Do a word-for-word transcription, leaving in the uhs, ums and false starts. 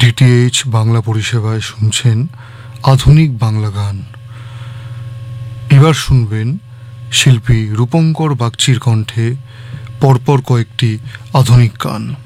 DTH Bangla পরিষেবায় শুনছেন আধুনিক বাংলা গান। এবার শুনবেন শিল্পী রূপঙ্কর বাগচির কণ্ঠে পরপর কয়েকটি আধুনিক গান।